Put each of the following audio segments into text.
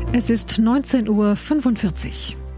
Es ist 19:45 Uhr.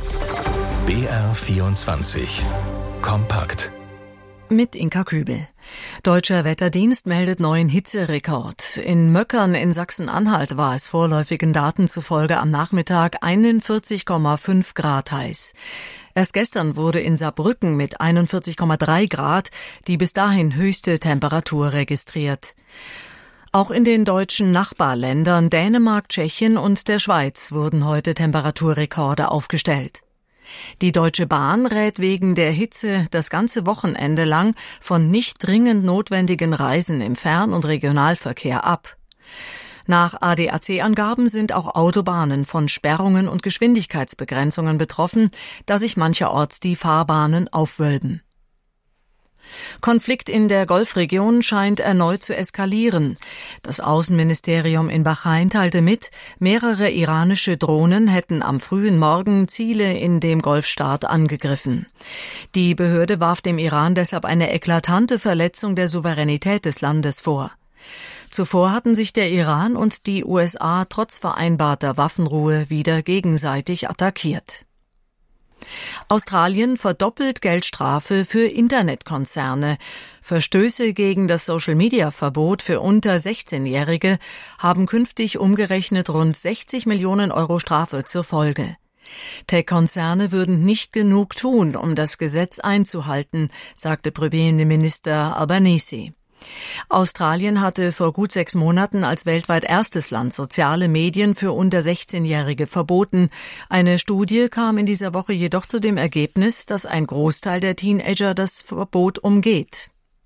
BR24 Kompakt. Mit Inka Kübel. Deutscher Wetterdienst meldet neuen Hitzerekord. In Möckern in Sachsen-Anhalt war es vorläufigen Daten zufolge am Nachmittag 41,5 Grad heiß. Erst gestern wurde in Saarbrücken mit 41,3 Grad die bis dahin höchste Temperatur registriert. Auch in den deutschen Nachbarländern Dänemark, Tschechien und der Schweiz wurden heute Temperaturrekorde aufgestellt. Die Deutsche Bahn rät wegen der Hitze das ganze Wochenende lang von nicht dringend notwendigen Reisen im Fern- und Regionalverkehr ab. Nach ADAC-Angaben sind auch Autobahnen von Sperrungen und Geschwindigkeitsbegrenzungen betroffen, da sich mancherorts die Fahrbahnen aufwölben. Konflikt in der Golfregion scheint erneut zu eskalieren. Das Außenministerium in Bahrain teilte mit, mehrere iranische Drohnen hätten am frühen Morgen Ziele in dem Golfstaat angegriffen. Die Behörde warf dem Iran deshalb eine eklatante Verletzung der Souveränität des Landes vor. Zuvor hatten sich der Iran und die USA trotz vereinbarter Waffenruhe wieder gegenseitig attackiert. Australien verdoppelt Geldstrafe für Internetkonzerne. Verstöße gegen das Social-Media-Verbot für unter 16-Jährige haben künftig umgerechnet rund 60 Millionen Euro Strafe zur Folge. Tech-Konzerne würden nicht genug tun, um das Gesetz einzuhalten, sagte Premierminister Albanese. Australien hatte vor gut 6 Monaten als weltweit erstes Land soziale Medien für unter 16-Jährige verboten. Eine Studie kam in dieser Woche jedoch zu dem Ergebnis, dass ein Großteil der Teenager das Verbot umgeht.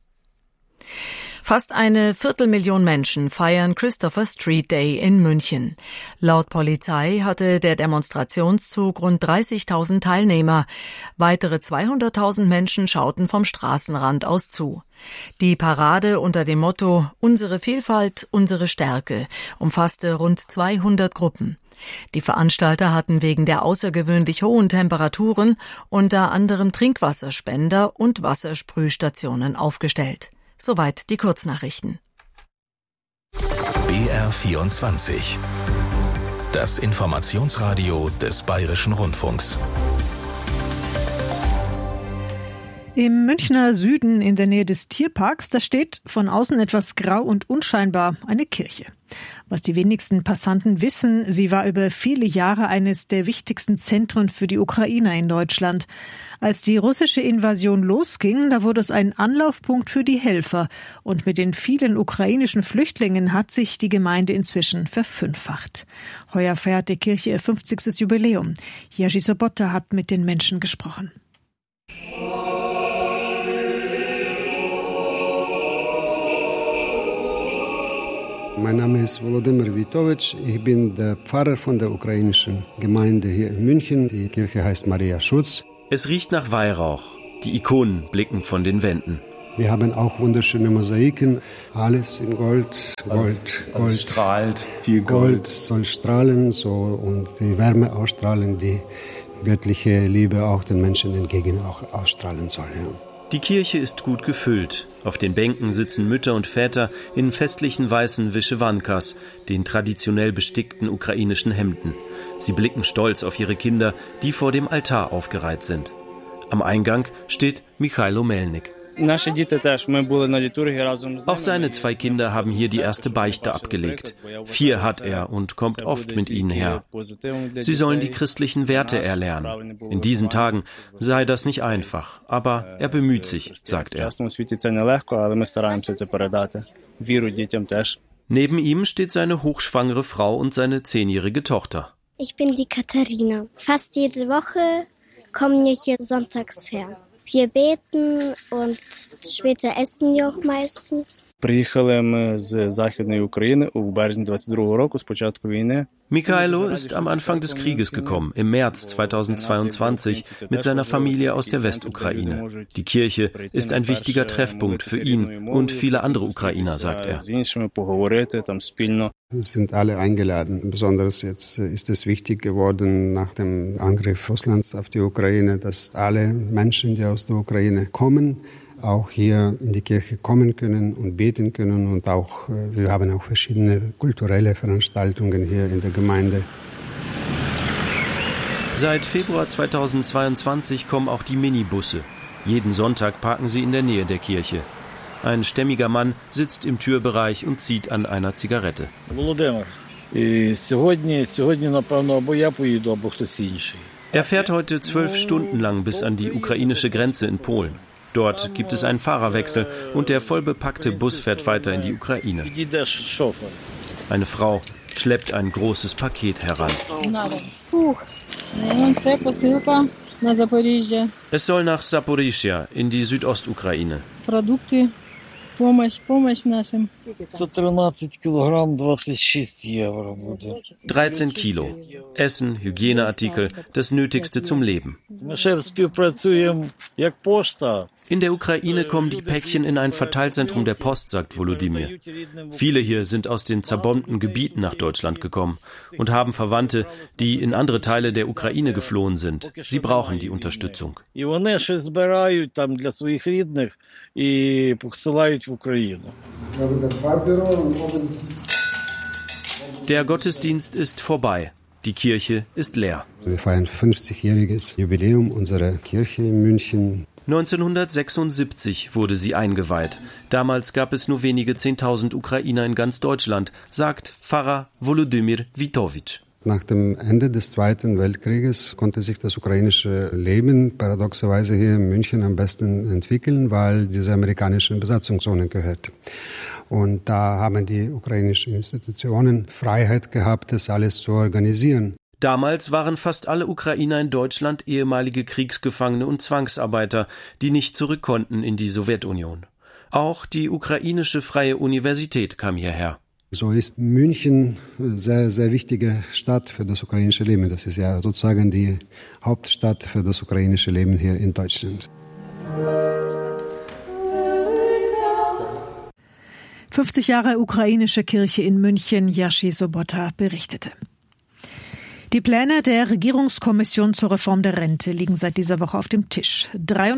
Fast 250.000 Menschen feiern Christopher Street Day in München. Laut Polizei hatte der Demonstrationszug rund 30.000 Teilnehmer. Weitere 200.000 Menschen schauten vom Straßenrand aus zu. Die Parade unter dem Motto »Unsere Vielfalt, unsere Stärke« umfasste rund 200 Gruppen. Die Veranstalter hatten wegen der außergewöhnlich hohen Temperaturen unter anderem Trinkwasserspender und Wassersprühstationen aufgestellt. Soweit die Kurznachrichten. BR24 Das Informationsradio des Bayerischen Rundfunks. Im Münchner Süden in der Nähe des Tierparks, da steht von außen etwas grau und unscheinbar eine Kirche. Was die wenigsten Passanten wissen, sie war über viele Jahre eines der wichtigsten Zentren für die Ukrainer in Deutschland. Als die russische Invasion losging, da wurde es ein Anlaufpunkt für die Helfer. Und mit den vielen ukrainischen Flüchtlingen hat sich die Gemeinde inzwischen verfünffacht. Heuer feiert die Kirche ihr 50. Jubiläum. Jerzy Sobotta hat mit den Menschen gesprochen. Mein Name ist Volodymyr Witowitsch. Ich bin der Pfarrer von der ukrainischen Gemeinde hier in München. Die Kirche heißt Maria Schutz. Es riecht nach Weihrauch. Die Ikonen blicken von den Wänden. Wir haben auch wunderschöne Mosaiken. Alles in Gold. Alles strahlt. Viel Gold soll strahlen und die Wärme ausstrahlen, die göttliche Liebe auch den Menschen entgegen auch ausstrahlen soll. Ja. Die Kirche ist gut gefüllt. Auf den Bänken sitzen Mütter und Väter in festlichen weißen Wyschewankas, den traditionell bestickten ukrainischen Hemden. Sie blicken stolz auf ihre Kinder, die vor dem Altar aufgereiht sind. Am Eingang steht Michailo Melnik. Auch seine 2 Kinder haben hier die erste Beichte abgelegt. 4 hat er und kommt oft mit ihnen her. Sie sollen die christlichen Werte erlernen. In diesen Tagen sei das nicht einfach, aber er bemüht sich, sagt er. Neben ihm steht seine hochschwangere Frau und seine 10-jährige Tochter. Ich bin die Katharina. Fast jede Woche kommen wir hier sonntags her. Wir beten und später essen wir auch meistens. Michailo ist am Anfang des Krieges gekommen, im März 2022, mit seiner Familie aus der Westukraine. Die Kirche ist ein wichtiger Treffpunkt für ihn und viele andere Ukrainer, sagt er. Wir sind alle eingeladen. Besonders jetzt ist es wichtig geworden nach dem Angriff Russlands auf die Ukraine, dass alle Menschen, die aus der Ukraine kommen, auch hier in die Kirche kommen können und beten können. Und auch wir haben auch verschiedene kulturelle Veranstaltungen hier in der Gemeinde. Seit Februar 2022 kommen auch die Minibusse. Jeden Sonntag parken sie in der Nähe der Kirche. Ein stämmiger Mann sitzt im Türbereich und zieht an einer Zigarette. Er fährt heute 12 Stunden lang bis an die ukrainische Grenze in Polen. Dort gibt es einen Fahrerwechsel und der vollbepackte Bus fährt weiter in die Ukraine. Eine Frau schleppt ein großes Paket heran. Es soll nach Saporischschja in die Südostukraine. 13 Kilo. Essen, Hygieneartikel, das Nötigste zum Leben. In der Ukraine kommen die Päckchen in ein Verteilzentrum der Post, sagt Volodymyr. Viele hier sind aus den zerbombten Gebieten nach Deutschland gekommen und haben Verwandte, die in andere Teile der Ukraine geflohen sind. Sie brauchen die Unterstützung. Der Gottesdienst ist vorbei. Die Kirche ist leer. Wir feiern 50-jähriges Jubiläum unserer Kirche in München. 1976 wurde sie eingeweiht. Damals gab es nur wenige 10.000 Ukrainer in ganz Deutschland, sagt Pfarrer Volodymyr Witowicz. Nach dem Ende des Zweiten Weltkrieges konnte sich das ukrainische Leben paradoxerweise hier in München am besten entwickeln, weil diese amerikanischen Besatzungszone gehört. Und da haben die ukrainischen Institutionen Freiheit gehabt, das alles zu organisieren. Damals waren fast alle Ukrainer in Deutschland ehemalige Kriegsgefangene und Zwangsarbeiter, die nicht zurück konnten in die Sowjetunion. Auch die ukrainische Freie Universität kam hierher. So ist München eine sehr, sehr wichtige Stadt für das ukrainische Leben. Das ist ja sozusagen die Hauptstadt für das ukrainische Leben hier in Deutschland. 50 Jahre ukrainische Kirche in München, Jerzy Sobota berichtete. Die Pläne der Regierungskommission zur Reform der Rente liegen seit dieser Woche auf dem Tisch.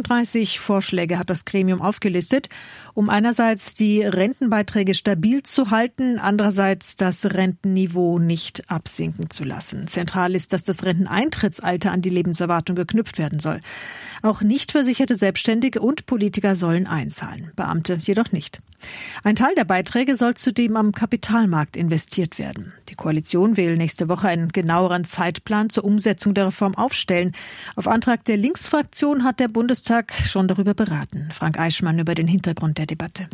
33 Vorschläge hat das Gremium aufgelistet, um einerseits die Rentenbeiträge stabil zu halten, andererseits das Rentenniveau nicht absinken zu lassen. Zentral ist, dass das Renteneintrittsalter an die Lebenserwartung geknüpft werden soll. Auch nicht versicherte Selbstständige und Politiker sollen einzahlen, Beamte jedoch nicht. Ein Teil der Beiträge soll zudem am Kapitalmarkt investiert werden. Die Koalition will nächste Woche einen genaueren Zeitplan zur Umsetzung der Reform aufstellen. Auf Antrag der Linksfraktion hat der Bundestag schon darüber beraten. Frank Eichmann über den Hintergrund der Debatte.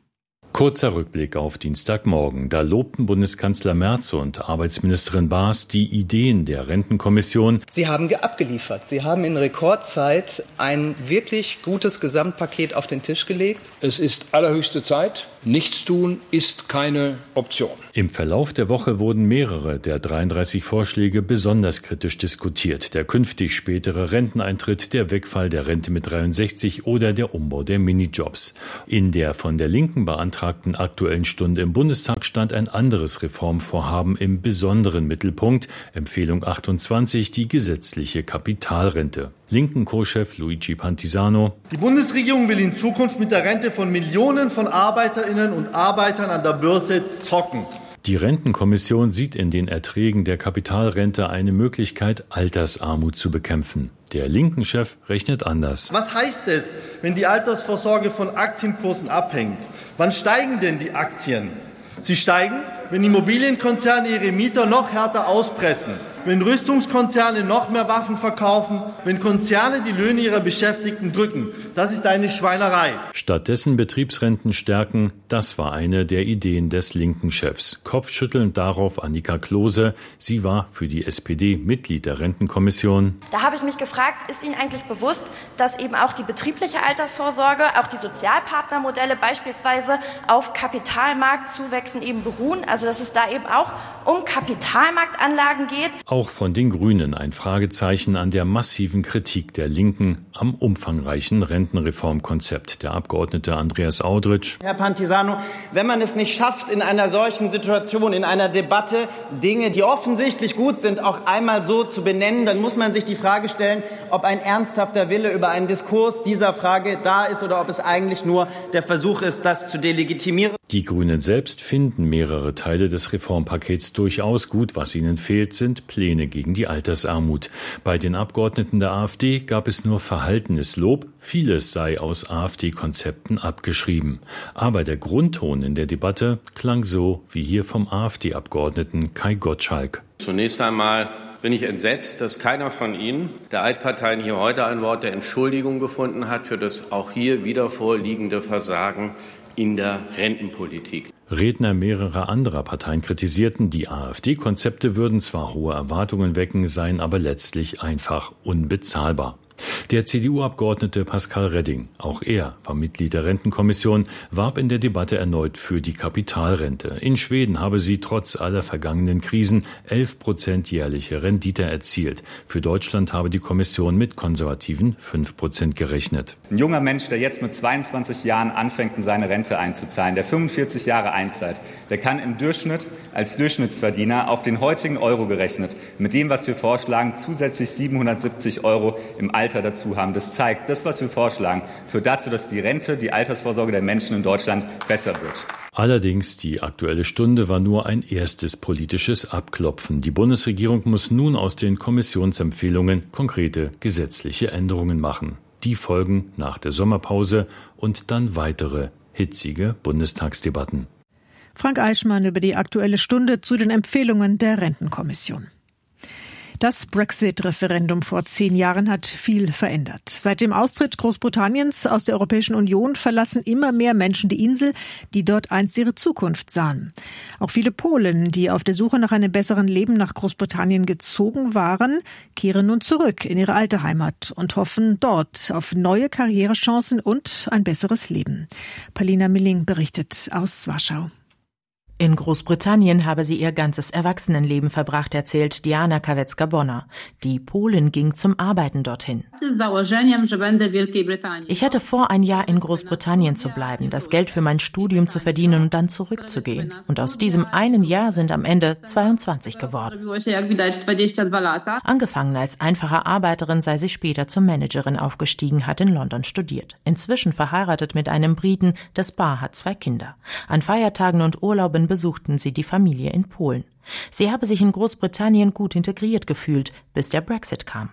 Kurzer Rückblick auf Dienstagmorgen. Da lobten Bundeskanzler Merz und Arbeitsministerin Baas die Ideen der Rentenkommission. Sie haben abgeliefert. Sie haben in Rekordzeit ein wirklich gutes Gesamtpaket auf den Tisch gelegt. Es ist allerhöchste Zeit. Nichtstun ist keine Option. Im Verlauf der Woche wurden mehrere der 33 Vorschläge besonders kritisch diskutiert. Der künftig spätere Renteneintritt, der Wegfall der Rente mit 63 oder der Umbau der Minijobs. In der von der Linken beantragten Aktuellen Stunde im Bundestag stand ein anderes Reformvorhaben im besonderen Mittelpunkt. Empfehlung 28, die gesetzliche Kapitalrente. Linken Co-Chef Luigi Pantisano. Die Bundesregierung will in Zukunft mit der Rente von Millionen von Arbeiterinnen und Arbeitern an der Börse zocken. Die Rentenkommission sieht in den Erträgen der Kapitalrente eine Möglichkeit, Altersarmut zu bekämpfen. Der Linken-Chef rechnet anders. Was heißt es, wenn die Altersvorsorge von Aktienkursen abhängt? Wann steigen denn die Aktien? Sie steigen, wenn Immobilienkonzerne ihre Mieter noch härter auspressen, wenn Rüstungskonzerne noch mehr Waffen verkaufen, wenn Konzerne die Löhne ihrer Beschäftigten drücken. Das ist eine Schweinerei. Stattdessen Betriebsrenten stärken, das war eine der Ideen des linken Chefs. Kopfschüttelnd darauf Annika Klose. Sie war für die SPD Mitglied der Rentenkommission. Da habe ich mich gefragt, ist Ihnen eigentlich bewusst, dass eben auch die betriebliche Altersvorsorge, auch die Sozialpartnermodelle beispielsweise auf Kapitalmarktzuwächsen eben beruhen? Also dass es da eben auch um Kapitalmarktanlagen geht. Auch von den Grünen ein Fragezeichen an der massiven Kritik der Linken am umfangreichen Rentenreformkonzept. Der Abgeordnete Andreas Audrich. Herr Pantisano, wenn man es nicht schafft, in einer solchen Situation, in einer Debatte, Dinge, die offensichtlich gut sind, auch einmal so zu benennen, dann muss man sich die Frage stellen, ob ein ernsthafter Wille über einen Diskurs dieser Frage da ist oder ob es eigentlich nur der Versuch ist, das zu delegitimieren. Die Grünen selbst finden mehrere Teile des Reformpakets durchaus gut. Was ihnen fehlt, sind Pläne Pläne gegen die Altersarmut. Bei den Abgeordneten der AfD gab es nur verhaltenes Lob. Vieles sei aus AfD-Konzepten abgeschrieben. Aber der Grundton in der Debatte klang so wie hier vom AfD-Abgeordneten Kai Gottschalk. Zunächst einmal bin ich entsetzt, dass keiner von Ihnen, der Altparteien, hier heute ein Wort der Entschuldigung gefunden hat für das auch hier wieder vorliegende Versagen in der Rentenpolitik. Redner mehrerer anderer Parteien kritisierten, die AfD-Konzepte würden zwar hohe Erwartungen wecken, seien aber letztlich einfach unbezahlbar. Der CDU-Abgeordnete Pascal Redding, auch er war Mitglied der Rentenkommission, warb in der Debatte erneut für die Kapitalrente. In Schweden habe sie trotz aller vergangenen Krisen 11% jährliche Rendite erzielt. Für Deutschland habe die Kommission mit konservativen 5% gerechnet. Ein junger Mensch, der jetzt mit 22 Jahren anfängt, in seine Rente einzuzahlen, der 45 Jahre einzahlt, der kann im Durchschnitt als Durchschnittsverdiener auf den heutigen Euro gerechnet, mit dem, was wir vorschlagen, zusätzlich 770 € im Alter dazu haben. Das zeigt, das, was wir vorschlagen, führt dazu, dass die Rente, die Altersvorsorge der Menschen in Deutschland besser wird. Allerdings, die Aktuelle Stunde war nur ein erstes politisches Abklopfen. Die Bundesregierung muss nun aus den Kommissionsempfehlungen konkrete gesetzliche Änderungen machen. Die folgen nach der Sommerpause und dann weitere hitzige Bundestagsdebatten. Frank Eichmann über die Aktuelle Stunde zu den Empfehlungen der Rentenkommission. Das Brexit-Referendum vor 10 Jahren hat viel verändert. Seit dem Austritt Großbritanniens aus der Europäischen Union verlassen immer mehr Menschen die Insel, die dort einst ihre Zukunft sahen. Auch viele Polen, die auf der Suche nach einem besseren Leben nach Großbritannien gezogen waren, kehren nun zurück in ihre alte Heimat und hoffen dort auf neue Karrierechancen und ein besseres Leben. Paulina Milling berichtet aus Warschau. In Großbritannien habe sie ihr ganzes Erwachsenenleben verbracht, erzählt Diana Kawecka-Bonner. Die Polin ging zum Arbeiten dorthin. Ich hatte vor, ein Jahr in Großbritannien zu bleiben, das Geld für mein Studium zu verdienen und dann zurückzugehen. Und aus diesem einen Jahr sind am Ende 22 geworden. Angefangen als einfache Arbeiterin sei sie später zur Managerin aufgestiegen, hat in London studiert. Inzwischen verheiratet mit einem Briten, das Paar hat 2 Kinder. An Feiertagen und Urlauben besuchten sie die Familie in Polen. Sie habe sich in Großbritannien gut integriert gefühlt, bis der Brexit kam.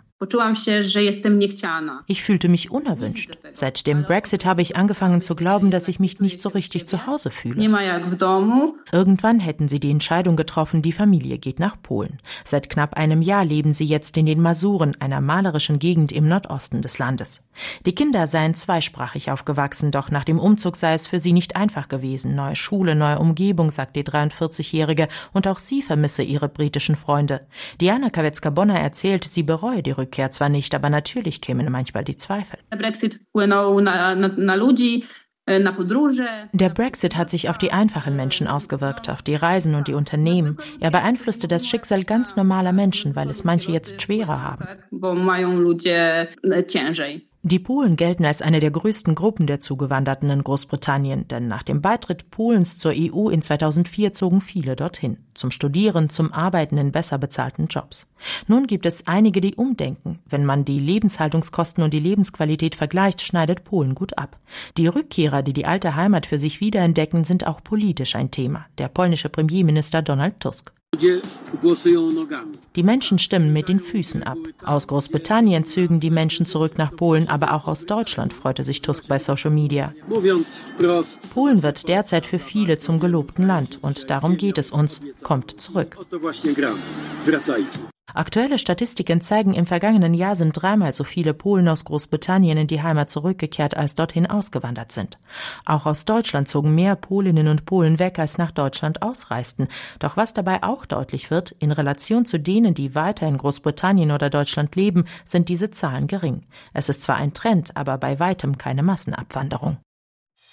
Ich fühlte mich unerwünscht. Seit dem Brexit habe ich angefangen zu glauben, dass ich mich nicht so richtig zu Hause fühle. Irgendwann hätten sie die Entscheidung getroffen, die Familie geht nach Polen. Seit knapp einem Jahr leben sie jetzt in den Masuren, einer malerischen Gegend im Nordosten des Landes. Die Kinder seien zweisprachig aufgewachsen, doch nach dem Umzug sei es für sie nicht einfach gewesen. Neue Schule, neue Umgebung, sagt die 43-Jährige, und auch sie vermisse ihre britischen Freunde. Diana Kawecka-Bonner erzählt, sie bereue die Rückkehr zwar nicht, aber natürlich kämen manchmal die Zweifel. Der Brexit hat sich auf die einfachen Menschen ausgewirkt, auf die Reisen und die Unternehmen. Er beeinflusste das Schicksal ganz normaler Menschen, weil es manche jetzt schwerer haben. Die Polen gelten als eine der größten Gruppen der Zugewanderten in Großbritannien, denn nach dem Beitritt Polens zur EU in 2004 zogen viele dorthin. Zum Studieren, zum Arbeiten in besser bezahlten Jobs. Nun gibt es einige, die umdenken. Wenn man die Lebenshaltungskosten und die Lebensqualität vergleicht, schneidet Polen gut ab. Die Rückkehrer, die die alte Heimat für sich wiederentdecken, sind auch politisch ein Thema. Der polnische Premierminister Donald Tusk. Die Menschen stimmen mit den Füßen ab. Aus Großbritannien zögen die Menschen zurück nach Polen, aber auch aus Deutschland, freute sich Tusk bei Social Media. Polen wird derzeit für viele zum gelobten Land und darum geht es uns. Kommt zurück. Aktuelle Statistiken zeigen, im vergangenen Jahr sind 3-mal so viele Polen aus Großbritannien in die Heimat zurückgekehrt, als dorthin ausgewandert sind. Auch aus Deutschland zogen mehr Polinnen und Polen weg, als nach Deutschland ausreisten. Doch was dabei auch deutlich wird, in Relation zu denen, die weiter in Großbritannien oder Deutschland leben, sind diese Zahlen gering. Es ist zwar ein Trend, aber bei weitem keine Massenabwanderung.